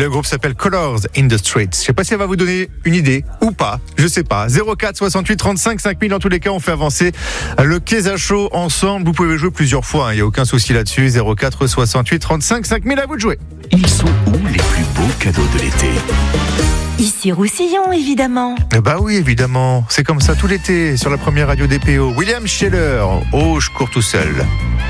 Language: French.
Le groupe s'appelle Colors in the Streets. Je sais pas si elle va vous donner une idée ou pas. Je sais pas. 04 68 35 5000. En tous les cas, on fait avancer le Keza Show ensemble. Vous pouvez jouer plusieurs fois. Il n'y a aucun souci là-dessus. 04 68 35 5000. À vous de jouer. Ils sont où les plus beaux cadeaux de l'été? Ici Roussillon, évidemment. Bah oui, évidemment. C'est comme ça tout l'été sur la première radio DPO. William Scheller. Oh, je cours tout seul.